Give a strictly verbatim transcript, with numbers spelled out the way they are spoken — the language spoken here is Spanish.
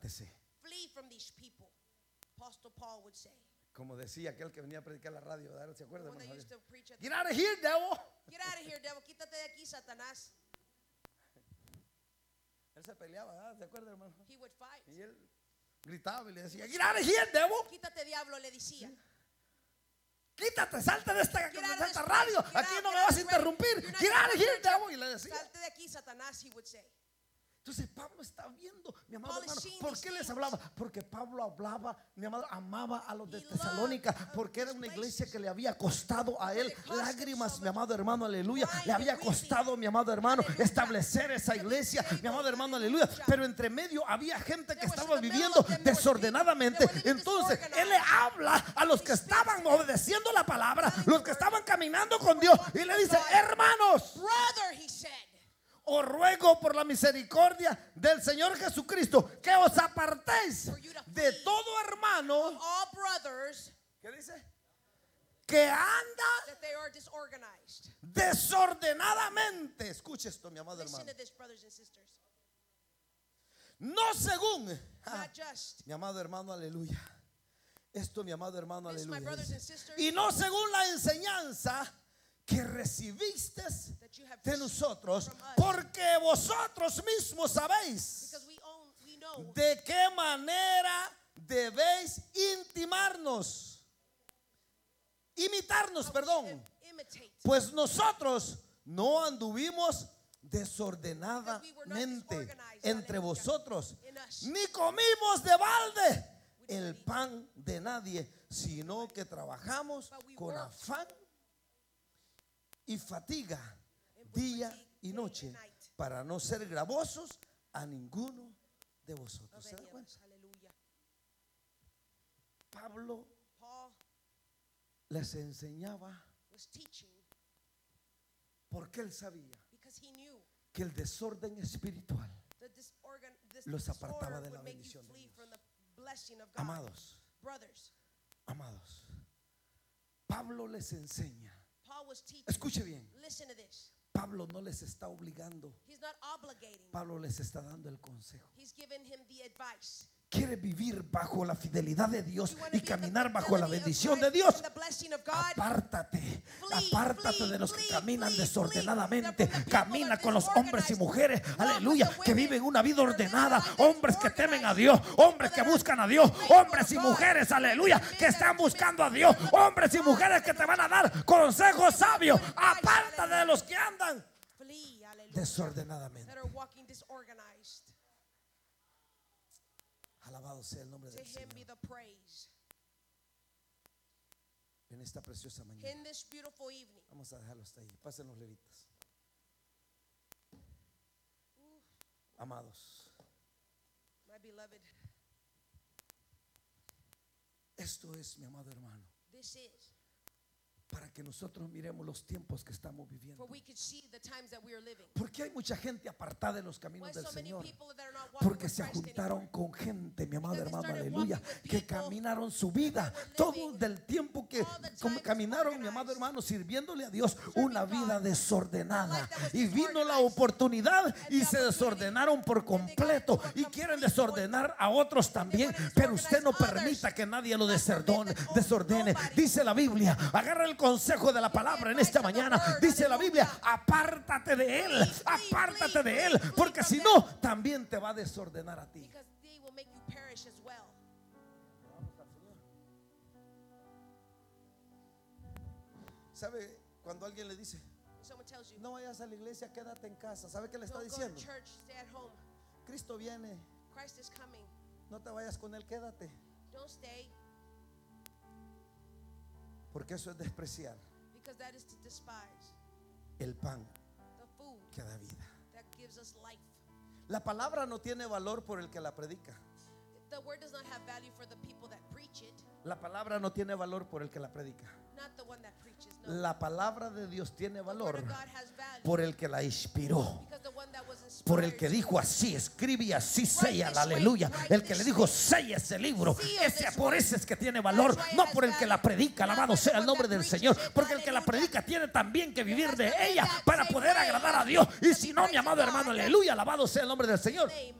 apártese. Flee from these people. Apostle Paul would say. Como decía aquel que venía a predicar la radio, ¿verdad? ¿Se acuerda, The one that hermano? used to preach at the- Get out of here, devil. Get out of here, devil. Quítate de aquí, Satanás. Él se peleaba, ¿verdad? ¿Se acuerda, hermano? He would fight. Y él gritaba y le decía, get out of here, devil. Quítate, diablo, le decía. Quítate, salte de esta, Get out of de this esta place. radio. Get Aquí out, no get me out vas a of this radio. interrumpir. You're not Get out of gonna here, interrupt. devil. Y le decía. Salte de aquí, Satanás, he would say. Entonces Pablo está viendo, mi amado Paul is hermano, seeing ¿por these qué les things. hablaba? Porque Pablo hablaba, mi amado, amaba a los de He Tesalónica, loved, uh, porque era these una places. iglesia que le había costado a él It cost him lágrimas, so mi much amado hermano, aleluya. crying Le había and weeping. costado, mi amado hermano, Aleluya. establecer esa iglesia, mi amado hermano, aleluya. Pero entre medio había gente que There was estaba in the middle viviendo of them, there was desordenadamente. people that were living Entonces disorganized. él le habla a los que estaban obedeciendo la palabra, los que estaban caminando con Dios, y le dice, hermanos, Brother, he said. os ruego por la misericordia del Señor Jesucristo que os apartéis de todo hermano, All brothers ¿qué dice? Que anda that they are disorganized. desordenadamente. Escuche esto, mi amado Listen hermano. to this, brothers and sisters. No según, ah, Not just. mi amado hermano, aleluya. Esto, mi amado hermano, This, my aleluya. brothers dice. and sisters, Y no según la enseñanza que recibiste that you have de nosotros, from us. porque vosotros mismos sabéis Because we own, we know de qué manera debéis intimarnos, imitarnos, how we perdón, should imitate. pues nosotros no anduvimos desordenadamente entre vosotros, In us. ni comimos de balde el pan de nadie, sino que trabajamos con afán y fatiga día y noche para no ser gravosos a ninguno de vosotros. Of ¿Se da any of cuenta? us. Hallelujah. Pablo Paul les enseñaba was teaching porque él sabía because he knew que el desorden espiritual, that this organ, this los apartaba disorder de la would make you bendición de flee Dios. from the blessing of God. amados, Brothers, amados, Pablo les enseña. Paul was teaching. Escuche bien, Listen to this. Pablo no les está obligando, He's not obligating. Pablo les está dando el consejo. He's giving him the advice. Quiere vivir bajo la fidelidad de Dios You wanna y be in the caminar bajo la fidelity of bendición de Christ Dios. and the blessing of God. Apártate, Flee, apártate flee, de los que flee, caminan flee, desordenadamente. flee. From the people Camina that con los hombres y disorganized. mujeres, Walk with aleluya, the que women. viven una vida Or live a ordenada. life that's Hombres que temen a organized. Dios, hombres que People that buscan a are Dios, faithful hombres y to God. mujeres, aleluya, Men que that están commit buscando a Dios, to hombres y God. mujeres que te van a dar consejos sabios. Apártate de los que andan Flee, hallelujah. desordenadamente. That are walking disorganized. Alabado sea el nombre To del him be Señor. the praise. En esta preciosa mañana. In this beautiful evening. Vamos a dejarlo hasta ahí. Pasen los levitas. Amados, My beloved, esto es, mi amado hermano, this is para que nosotros miremos los tiempos que estamos viviendo. for we could see the times that we are living. Porque hay mucha gente apartada de los Why caminos del so many Señor. people that are not walking Porque with se Christ juntaron anymore? con gente, mi amado Because they hermano, started aleluya, walking with que people caminaron su vida, that were todo living del tiempo que all the como time caminaron, mi amado disorganized. hermano, sirviéndole a Dios, Serving una vida God. desordenada. A life that was Y vino la disorganized. oportunidad And y the se opportunity. desordenaron por And they got completo to a y quieren complete desordenar a otros también, wanna pero usted no disorganize permita others. que nadie lo Not permit desordone, that desordene. nobody- Dice la Biblia, agarra el consejo de la palabra en esta advice of the mañana. word, Dice la Biblia, aleluya. apártate de él, Flee, flee, apártate flee, de flee, él, flee porque from si them. no, también te va a desordenar a ti. Because they will make you perish as well. ¿Sabe cuando alguien le dice, When someone tells you, no vayas a la iglesia, quédate en casa? ¿Sabe qué le está don't go diciendo? to church, stay at home. Cristo viene, Christ is coming. no te vayas con él, quédate. Don't stay, Porque eso es despreciar because that is to despise el pan the food que da vida. that gives us life. La palabra no tiene valor por el que la predica. The word does not have value for the people that preach it, La palabra no tiene valor por el que la predica. not the one that preaches. No. La palabra de Dios tiene The word valor of God has value por el que la inspiró. because the one that was inspired Por el que to dijo así, escribe y así Write sella, this aleluya. way, write El que le this dijo, way. sella ese libro. Seal Ese this por way. ese es que tiene valor, That's why it no has por el que la value. predica. Not Alabado for the sea el one nombre that del preaches Señor. it. Porque el que la Hallelujah. predica tiene también que vivir has de to live ella that para same poder way. agradar a Dios. Y To si be no, mi praising amado God. hermano, aleluya, alabado sea el nombre del Señor. name.